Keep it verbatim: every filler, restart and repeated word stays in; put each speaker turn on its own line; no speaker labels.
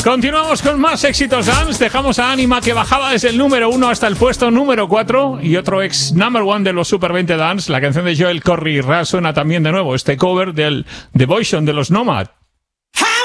Continuamos con más éxitos dance. Dejamos a Anima, que bajaba desde el número uno hasta el puesto número cuatro, y otro ex number one de los Super veinte Dance. La canción de Joel Corry Ra suena también de nuevo, este cover del Devotion de los Nomad.